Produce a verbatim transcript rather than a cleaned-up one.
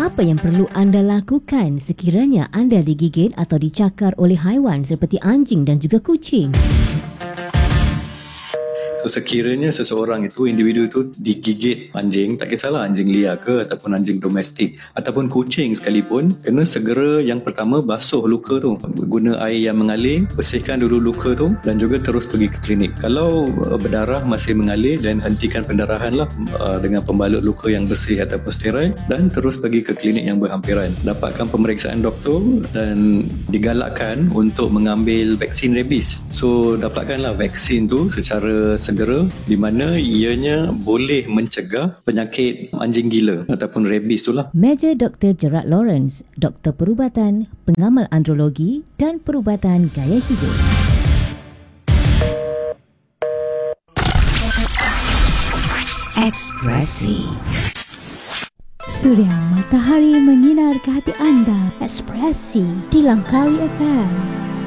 Apa yang perlu anda lakukan sekiranya anda digigit atau dicakar oleh haiwan seperti anjing dan juga kucing? So, sekiranya seseorang itu, individu itu digigit anjing, tak kisahlah anjing liar ke ataupun anjing domestik ataupun kucing sekalipun, kena segera yang pertama basuh luka tu, guna air yang mengalir, bersihkan dulu luka tu dan juga terus pergi ke klinik. Kalau uh, berdarah masih mengalir, dan hentikan pendarahan lah uh, dengan pembalut luka yang bersih ataupun steril, dan terus pergi ke klinik yang berhampiran. Dapatkan pemeriksaan doktor dan digalakkan untuk mengambil vaksin rabies. So dapatkanlah vaksin tu secara segera, di mana ianya boleh mencegah penyakit anjing gila ataupun rabies tu lah. Meja Doktor Gerard Lawrence, doktor perubatan, pengamal andrologi dan perubatan gaya hidup. Ekspresi. Suria matahari menyinar ke hati anda. Ekspresi di Langkawi F M.